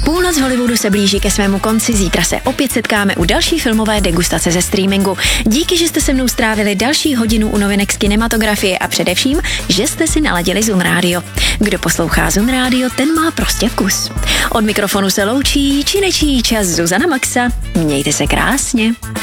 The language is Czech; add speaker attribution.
Speaker 1: Půlnoc Hollywoodu se blíží ke svému konci, zítra se opět setkáme u další filmové degustace ze streamingu. Díky, že jste se mnou strávili další hodinu u novinek z kinematografie a především, že jste si naladili Zun Radio. Kdo poslouchá Zun Radio, ten má prostě vkus. Od mikrofonu se loučí či nečí čas Zuzana Maxa. Mějte se krásně.